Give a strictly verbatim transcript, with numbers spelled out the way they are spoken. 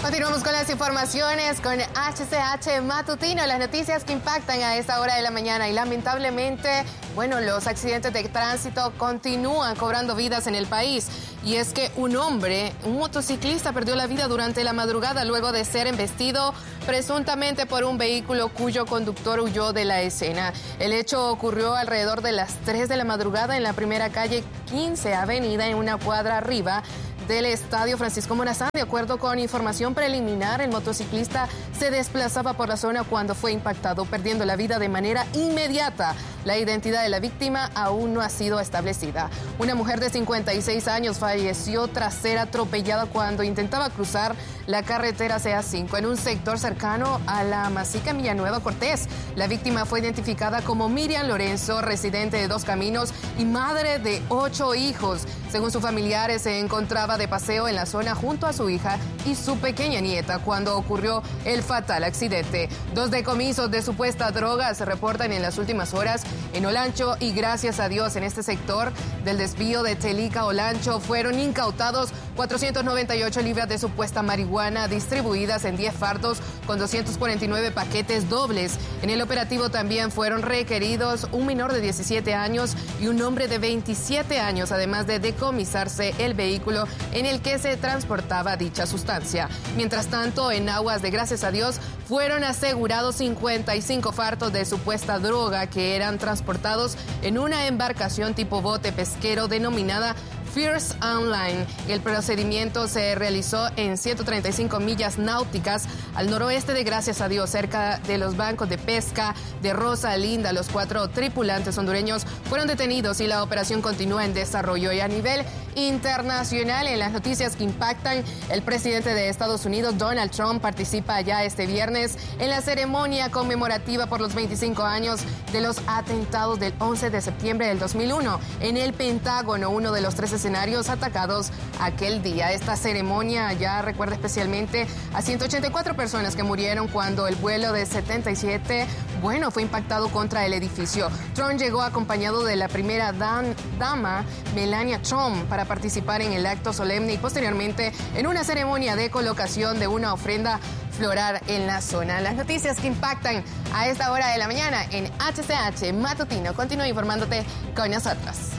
Continuamos con las informaciones con H C H Matutino, las noticias que impactan a esta hora de la mañana y lamentablemente, bueno, los accidentes de tránsito continúan cobrando vidas en el país. Y es que un hombre, un motociclista, perdió la vida durante la madrugada luego de ser embestido presuntamente por un vehículo cuyo conductor huyó de la escena. El hecho ocurrió alrededor de las tres de la madrugada en la primera calle quince Avenida, en una cuadra arriba del Estadio Francisco Morazán. De acuerdo con información preliminar, el motociclista se desplazaba por la zona cuando fue impactado, perdiendo la vida de manera inmediata. La identidad de la víctima aún no ha sido establecida. Una mujer de cincuenta y seis años falleció tras ser atropellada cuando intentaba cruzar la carretera C A cinco en un sector cercano a la Masica en Villanueva Cortés. La víctima fue identificada como Miriam Lorenzo, residente de Dos Caminos y madre de ocho hijos. Según sus familiares, se encontraba de paseo en la zona junto a su hija y su pequeña nieta cuando ocurrió el fatal accidente. Dos decomisos de supuesta droga se reportan en las últimas horas en Olancho y, gracias a Dios, en este sector del desvío de Telica Olancho fueron incautados cuatrocientas noventa y ocho libras de supuesta marihuana distribuidas en diez fardos con doscientos cuarenta y nueve paquetes dobles. En el operativo también fueron requeridos un menor de diecisiete años y un hombre de veintisiete años, además de decomisarse el vehículo en el que se transportaba dicha sustancia. Mientras tanto, en aguas de Gracias a Dios fueron asegurados cincuenta y cinco fardos de supuesta droga que eran transportados en una embarcación tipo bote pesquero denominada Fierce Online. El procedimiento se realizó en ciento treinta y cinco millas náuticas al noroeste de Gracias a Dios, cerca de los bancos de pesca de Rosa Linda. Los cuatro tripulantes hondureños fueron detenidos y la operación continúa en desarrollo. Y a nivel internacional, en las noticias que impactan, el presidente de Estados Unidos, Donald Trump, participa ya este viernes en la ceremonia conmemorativa por los veinticinco años de los atentados del once de septiembre del dos mil uno en el Pentágono, uno de los tres escenarios atacados aquel día. Esta ceremonia ya recuerda especialmente a ciento ochenta y cuatro personas que murieron cuando el vuelo de setenta y siete, bueno, fue impactado contra el edificio. Trump llegó acompañado de la primera dan, dama, Melania Trump, para participar en el acto solemne y posteriormente en una ceremonia de colocación de una ofrenda floral en la zona. Las noticias que impactan a esta hora de la mañana en H C H Matutino. Continúa informándote con nosotros.